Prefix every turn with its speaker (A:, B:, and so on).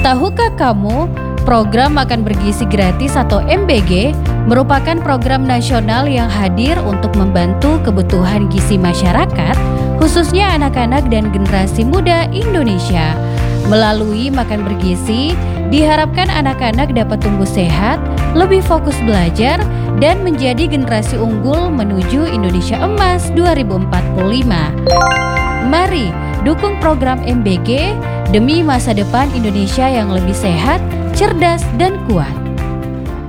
A: Tahukah kamu, program makan bergizi gratis atau MBG merupakan program nasional yang hadir untuk membantu kebutuhan gizi masyarakat, khususnya anak-anak dan generasi muda Indonesia. Melalui makan bergizi, diharapkan anak-anak dapat tumbuh sehat, lebih fokus belajar, dan menjadi generasi unggul menuju Indonesia Emas 2045. Mari dukung program MBG demi masa depan Indonesia yang lebih sehat, cerdas, dan kuat.